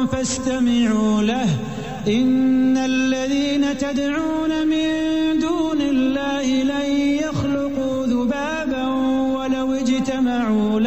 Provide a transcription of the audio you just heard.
فاستمعوا له إن الذين تدعون من دون الله لن يخلقوا ذبابا ولو اجتمعوا له